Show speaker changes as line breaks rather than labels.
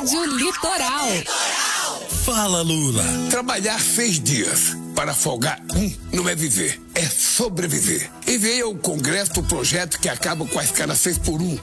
Rádio Litoral.
Fala, Lula.
Trabalhar 6 dias para folgar não é viver, é sobreviver. Enviei ao Congresso o projeto que acaba com a escala 6 por 1.